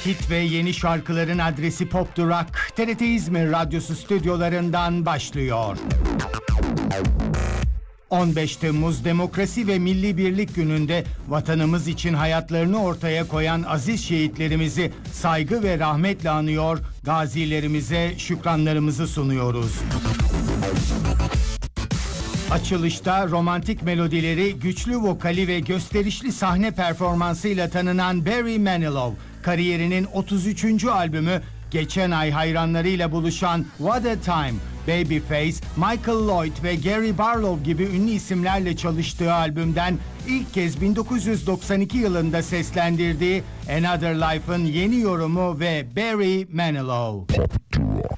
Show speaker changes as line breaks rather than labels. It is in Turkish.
Hit ve yeni şarkıların adresi Pop Durak, TRT İzmir Radyosu stüdyolarından başlıyor. 15 Temmuz Demokrasi ve Milli Birlik Günü'nde vatanımız için hayatlarını ortaya koyan aziz şehitlerimizi saygı ve rahmetle anıyor, gazilerimize şükranlarımızı sunuyoruz. Açılışta romantik melodileri, güçlü vokali ve gösterişli sahne performansıyla tanınan Barry Manilow, kariyerinin 33. albümü, geçen ay hayranlarıyla buluşan What a Time, Babyface, Michael Lloyd ve Gary Barlow gibi ünlü isimlerle çalıştığı albümden ilk kez 1992 yılında seslendirdiği Another Life'ın yeni yorumu ve Barry Manilow.